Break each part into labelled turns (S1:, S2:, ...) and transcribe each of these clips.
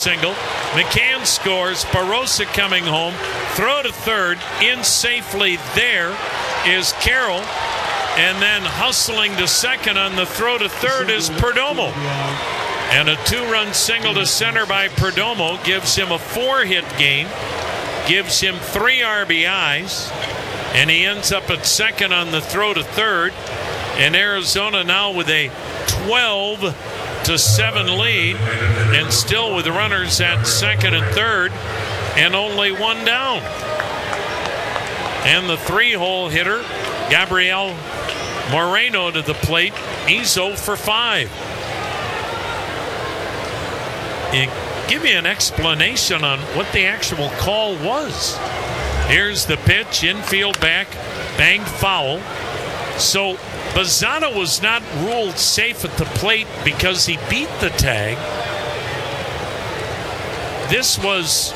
S1: single. McCann scores. Barossa coming home. Throw to third. In safely there is Carroll. And then hustling to second on the throw to third is Perdomo. And a 2-run single to center by Perdomo gives him a 4-hit game. Gives him 3 RBIs. And he ends up at second on the throw to third. And Arizona now with a 12-7 lead, and still with runners at second and third, and only 1 down. And the 3-hole hitter, Gabriel Moreno, to the plate. He's 0 for 5. Give me an explanation on what the actual call was. Here's the pitch, infield back, banged foul. So Bazzana was not ruled safe at the plate because he beat the tag. This was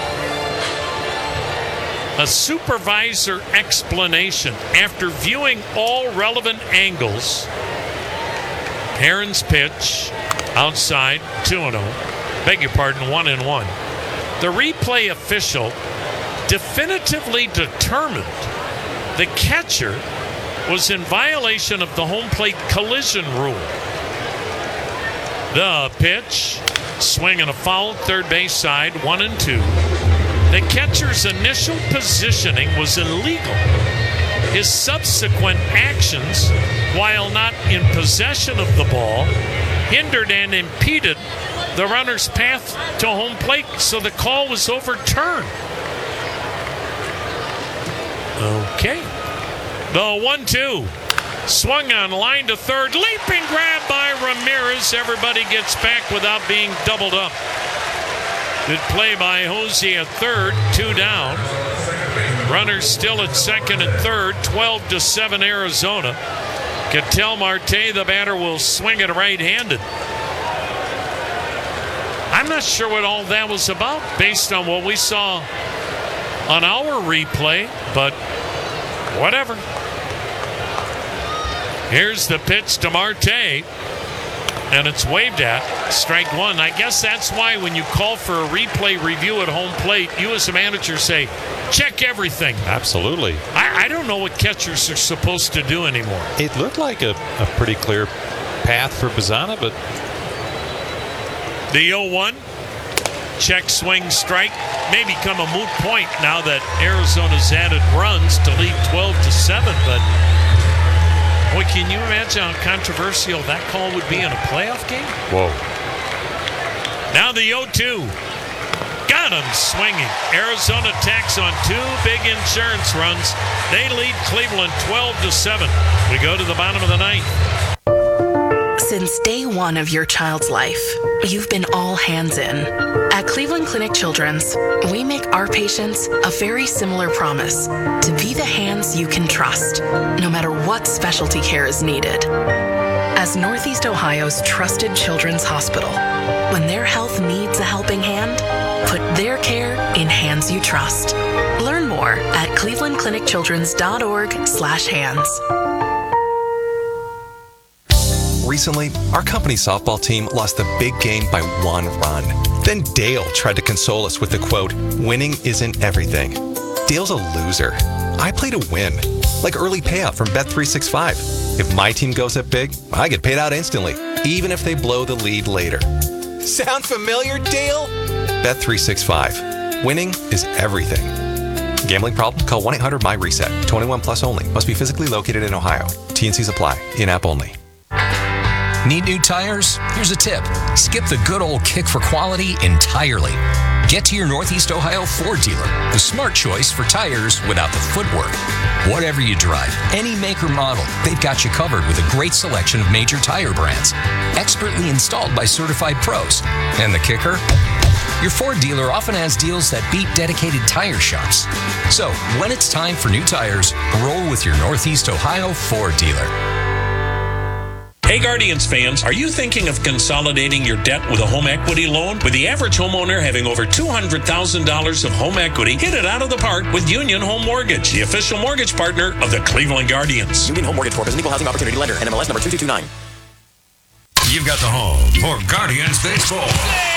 S1: a supervisor explanation after viewing all relevant angles. Herron's pitch outside, 2-0. Beg your pardon, 1-1. The replay official definitively determined the catcher was in violation of the home plate collision rule. The pitch, swing and a foul, third base side, 1-2. The catcher's initial positioning was illegal. His subsequent actions, while not in possession of the ball, hindered and impeded the runner's path to home plate, so the call was overturned. Okay. The 1-2. Swung on, line to third. Leaping grab by Ramirez. Everybody gets back without being doubled up. Good play by Jose at third. 2 down. Runners still at second and third. 12-7 Arizona. Ketel Marte, the batter, will swing it right-handed. I'm not sure what all that was about based on what we saw on our replay, but whatever. Here's the pitch to Marte, and it's waved at. Strike 1. I guess that's why when you call for a replay review at home plate, you as a manager say, check everything.
S2: Absolutely.
S1: I don't know what catchers are supposed to do anymore.
S2: It looked like a pretty clear path for Bazzana, but...
S1: The 0-1. Check, swing, strike. May become a moot point now that Arizona's added runs to lead 12-7, but boy, can you imagine how controversial that call would be in a playoff game?
S2: Whoa.
S1: Now the 0-2. Got him swinging. Arizona tacks on 2 big insurance runs. They lead Cleveland 12-7. We go to the bottom of the ninth.
S3: Since day one of your child's life, you've been all hands in. At Cleveland Clinic Children's, we make our patients a very similar promise to be the hands you can trust, no matter what specialty care is needed. As Northeast Ohio's trusted children's hospital, when their health needs a helping hand, put their care in hands you trust. Learn more at clevelandclinicchildrens.org/hands.
S4: Recently, our company softball team lost the big game by 1 run. Then Dale tried to console us with the quote, "Winning isn't everything." Dale's a loser. I play to win, like early payout from Bet365. If my team goes up big, I get paid out instantly, even if they blow the lead later. Sound familiar, Dale? Bet365. Winning is everything. Gambling problem? Call 1-800-MY-RESET. 21 plus only. Must be physically located in Ohio. T&Cs apply. In-app only.
S5: Need new tires? Here's a tip. Skip the good old kick for quality entirely. Get to your Northeast Ohio Ford dealer, the smart choice for tires without the footwork. Whatever you drive, any make or model, they've got you covered with a great selection of major tire brands. Expertly installed by certified pros. And the kicker? Your Ford dealer often has deals that beat dedicated tire shops. So, when it's time for new tires, roll with your Northeast Ohio Ford dealer.
S1: Hey Guardians fans, are you thinking of consolidating your debt with a home equity loan? With the average homeowner having over $200,000 of home equity, hit it out of the park with Union Home Mortgage, the official mortgage partner of the Cleveland Guardians.
S6: Union Home Mortgage Corp is an equal housing opportunity lender. NMLS number 2229.
S7: You've got the home for Guardians baseball.